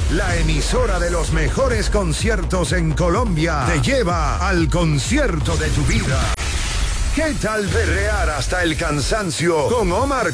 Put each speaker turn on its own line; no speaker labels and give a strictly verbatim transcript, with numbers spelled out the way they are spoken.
la emisora de los mejores conciertos en Colombia, te lleva al concierto de tu vida. ¿Qué tal perrear hasta el cansancio con Omar